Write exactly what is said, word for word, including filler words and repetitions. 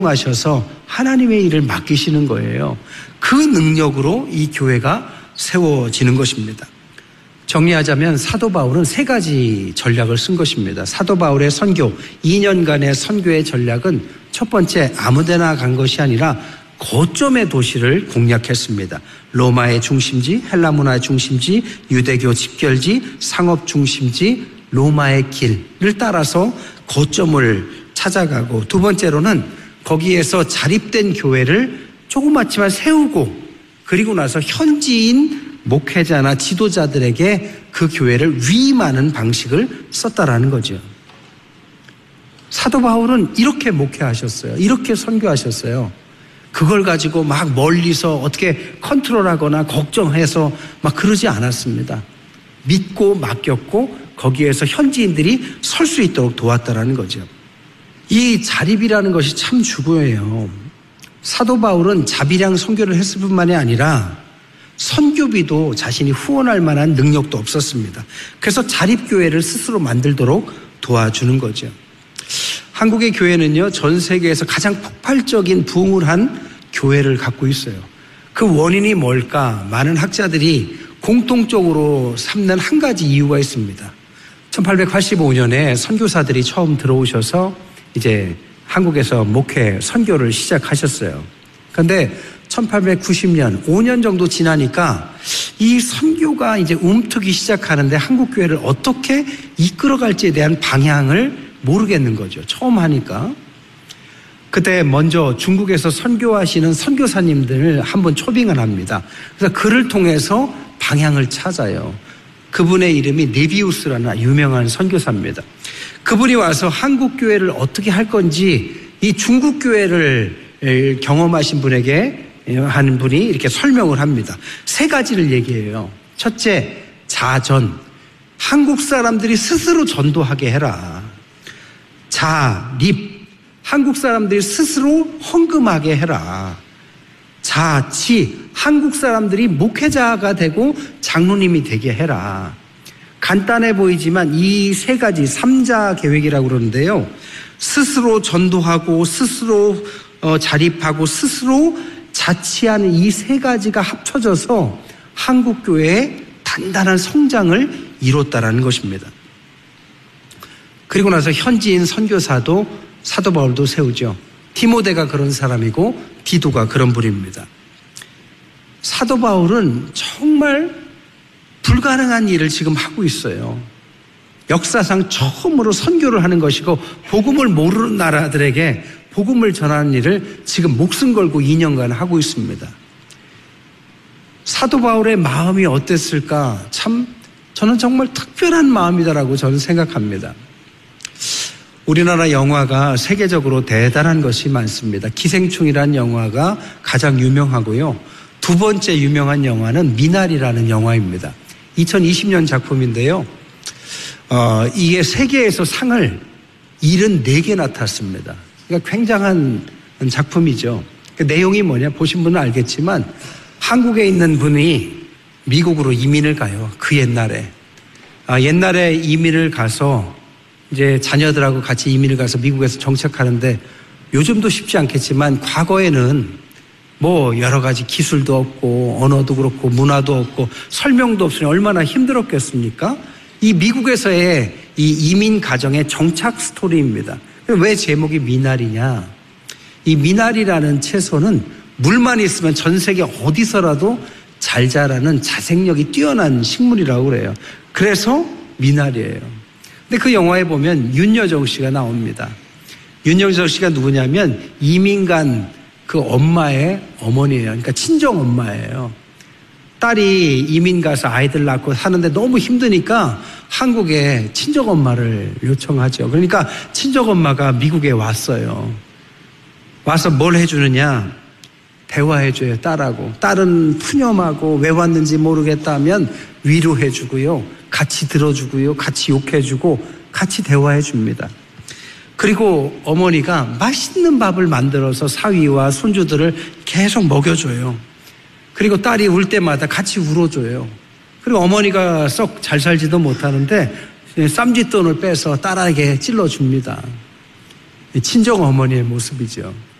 하셔서 하나님의 일을 맡기시는 거예요. 그 능력으로 이 교회가 세워지는 것입니다. 정리하자면 사도 바울은 세 가지 전략을 쓴 것입니다. 사도 바울의 선교, 이 년간의 선교의 전략은 첫 번째, 아무데나 간 것이 아니라 거점의 도시를 공략했습니다. 로마의 중심지, 헬라 문화의 중심지, 유대교 집결지, 상업 중심지, 로마의 길을 따라서 거점을 찾아가고, 두 번째로는 거기에서 자립된 교회를 조그맣지만 세우고, 그리고 나서 현지인 목회자나 지도자들에게 그 교회를 위임하는 방식을 썼다라는 거죠. 사도 바울은 이렇게 목회하셨어요. 이렇게 선교하셨어요. 그걸 가지고 막 멀리서 어떻게 컨트롤하거나 걱정해서 막 그러지 않았습니다. 믿고 맡겼고 거기에서 현지인들이 설 수 있도록 도왔다라는 거죠. 이 자립이라는 것이 참 중요해요. 사도 바울은 자비량 선교를 했을 뿐만이 아니라 선교비도 자신이 후원할 만한 능력도 없었습니다. 그래서 자립교회를 스스로 만들도록 도와주는 거죠. 한국의 교회는요, 전 세계에서 가장 폭발적인 부흥을 한 교회를 갖고 있어요. 그 원인이 뭘까? 많은 학자들이 공통적으로 삼는 한 가지 이유가 있습니다. 천팔백팔십오 년에 선교사들이 처음 들어오셔서 이제 한국에서 목회, 선교를 시작하셨어요. 그런데 천팔백구십 년, 오 년 정도 지나니까 이 선교가 이제 움트기 시작하는데 한국 교회를 어떻게 이끌어갈지에 대한 방향을 모르겠는 거죠. 처음 하니까. 그때 먼저 중국에서 선교하시는 선교사님들을 한번 초빙을 합니다. 그래서 그를 통해서 방향을 찾아요. 그분의 이름이 네비우스라는 유명한 선교사입니다. 그분이 와서 한국 교회를 어떻게 할 건지 이 중국 교회를 경험하신 분에게 하는 분이 이렇게 설명을 합니다. 세 가지를 얘기해요. 첫째, 자전. 한국 사람들이 스스로 전도하게 해라. 자립. 한국 사람들이 스스로 헌금하게 해라. 자치. 한국 사람들이 목회자가 되고 장로님이 되게 해라. 간단해 보이지만 이 세 가지 삼자 계획이라고 그러는데요. 스스로 전도하고 스스로 어, 자립하고 스스로 자치하는 이 세 가지가 합쳐져서 한국교회의 단단한 성장을 이뤘다라는 것입니다. 그리고 나서 현지인 선교사도 사도 바울도 세우죠. 디모데가 그런 사람이고 디도가 그런 분입니다. 사도 바울은 정말 불가능한 일을 지금 하고 있어요. 역사상 처음으로 선교를 하는 것이고 복음을 모르는 나라들에게 복음을 전하는 일을 지금 목숨 걸고 이 년간 하고 있습니다. 사도 바울의 마음이 어땠을까? 참 저는 정말 특별한 마음이다라고 저는 생각합니다. 우리나라 영화가 세계적으로 대단한 것이 많습니다. 기생충이라는 영화가 가장 유명하고요. 두 번째 유명한 영화는 미나리라는 영화입니다. 이천이십 년 작품인데요. 어, 이게 세계에서 상을 칠십사 개나 탔습니다. 그러니까 굉장한 작품이죠. 그 내용이 뭐냐 보신 분은 알겠지만 한국에 있는 분이 미국으로 이민을 가요. 그 옛날에. 아, 옛날에 이민을 가서 이제 자녀들하고 같이 이민을 가서 미국에서 정착하는데 요즘도 쉽지 않겠지만 과거에는 뭐 여러 가지 기술도 없고 언어도 그렇고 문화도 없고 설명도 없으니 얼마나 힘들었겠습니까? 이 미국에서의 이 이민 가정의 정착 스토리입니다. 왜 제목이 미나리냐? 이 미나리라는 채소는 물만 있으면 전 세계 어디서라도 잘 자라는 자생력이 뛰어난 식물이라고 그래요. 그래서 미나리예요. 근데 그 영화에 보면 윤여정 씨가 나옵니다. 윤여정 씨가 누구냐면 이민 간 그 엄마의 어머니예요. 그러니까 친정 엄마예요. 딸이 이민 가서 아이들 낳고 사는데 너무 힘드니까 한국에 친정 엄마를 요청하죠. 그러니까 친정 엄마가 미국에 왔어요. 와서 뭘 해주느냐? 대화해줘요, 딸하고. 딸은 푸념하고 왜 왔는지 모르겠다면 위로해주고요. 같이 들어주고요. 같이 욕해주고 같이 대화해줍니다. 그리고 어머니가 맛있는 밥을 만들어서 사위와 손주들을 계속 먹여줘요. 그리고 딸이 울 때마다 같이 울어줘요. 그리고 어머니가 썩 잘 살지도 못하는데 쌈짓돈을 빼서 딸에게 찔러줍니다. 친정 어머니의 모습이죠.